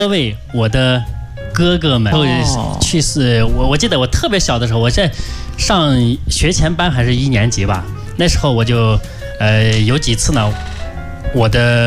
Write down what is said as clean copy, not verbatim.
各位我的哥哥们都去世。我记得我特别小的时候，我在上学前班还是1年级吧，那时候我就有几次呢，我的